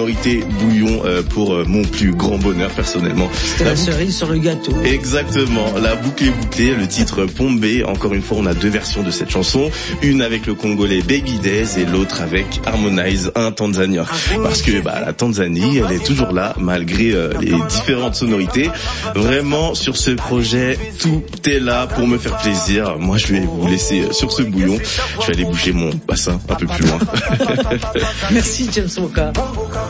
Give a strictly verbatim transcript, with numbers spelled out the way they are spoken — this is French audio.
sonorité bouillon euh, pour euh, mon plus grand bonheur personnellement. C'était la, la cerise sur le gâteau. Exactement, la boucle est bouclée, le titre Pombe. Encore une fois, on a deux versions de cette chanson, une avec le Congolais Baby Days et l'autre avec Harmonize, un Tanzanien. Parce que bah, la Tanzanie, elle est toujours là malgré euh, les différentes sonorités. Vraiment, sur ce projet, tout est là pour me faire plaisir. Moi, je vais vous laisser sur ce bouillon. Je vais aller bouger mon bassin un peu plus loin. Merci James Walker.